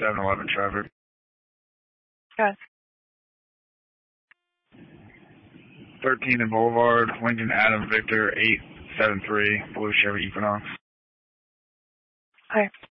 7-Eleven traffic. Good. 13 and Boulevard, Lincoln Adam Victor 873, blue Chevy Equinox. Okay.